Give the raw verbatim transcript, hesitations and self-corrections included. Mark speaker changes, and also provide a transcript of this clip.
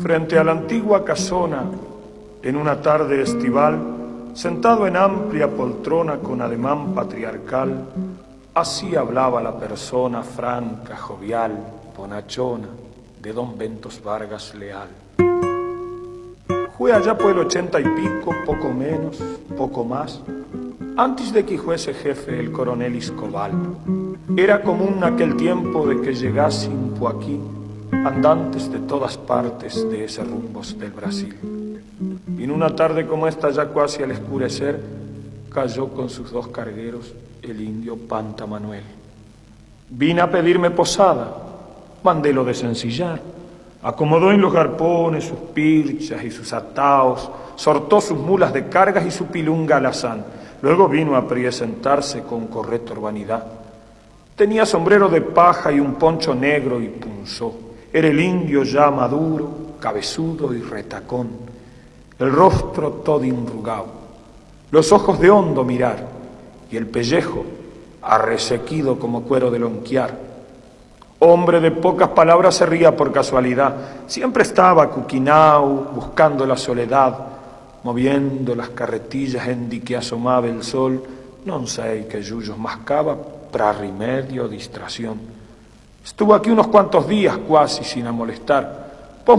Speaker 1: Frente a la antigua casona, en una tarde estival, sentado en amplia poltrona con ademán patriarcal, así hablaba la persona franca, jovial, bonachona, de don Bentos Vargas Leal. Fue allá por el ochenta y pico, poco menos, poco más, antes de que fuese jefe el coronel Escobar. Era común aquel tiempo de que llegasen por aquí andantes de todas partes de ese rumbos del Brasil. Y en una tarde como esta, ya casi al escurecer, cayó con sus dos cargueros el indio Panta Manuel. Vine a pedirme posada, mandélo desencillar. Acomodó en los garpones sus pilchas y sus ataos, sortó sus mulas de cargas y su pilunga alazán. Luego vino a presentarse con correcta urbanidad. Tenía sombrero de paja y un poncho negro y punzó. Era el indio ya maduro, cabezudo y retacón, el rostro todo enrugado, los ojos de hondo mirar y el pellejo arresequido como cuero de lonquiar. Hombre de pocas palabras, se ría por casualidad. Siempre estaba cuquinao, buscando la soledad, moviendo las carretillas en di que asomaba el sol, non sei que yuyos mascaba para remedio o distracción. Estuvo aquí unos cuantos días cuasi sin amolestar.